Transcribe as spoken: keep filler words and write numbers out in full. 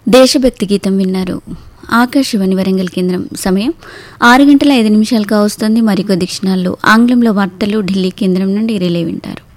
దేశభక్తి గీతం విన్నారు. ఆకాశవాణి వరంగల్ కేంద్రం. సమయం ఆరు గంటల ఐదు నిమిషాలుగా వస్తుంది. మరికొద్ది క్షణాల్లో ఆంగ్లంలో వార్తలు ఢిల్లీ కేంద్రం నుండి రిలే వింటారు.